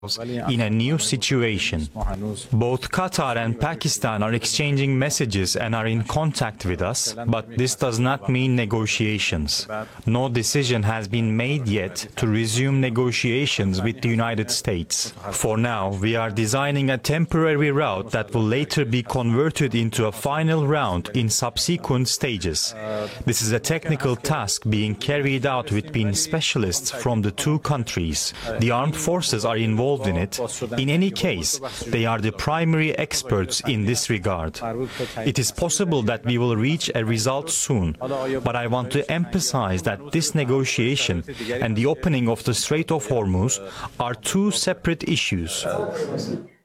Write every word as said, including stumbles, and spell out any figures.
in a new situation. Both Qatar and Pakistan are exchanging messages and are in contact with us, but this does not mean negotiations. No decision has been made yet to resume negotiations with the United States. For now, we are designing a temporary route that will later be converted into a final round in subsequent stages. This is a technical task being carried out between specialists from the two countries. The armed forces are involved in it. In any case, they are the primary experts in this regard. It is possible that we will reach a result soon, but I want to emphasize that this negotiation and the opening of the Strait of Hormuz are two separate issues.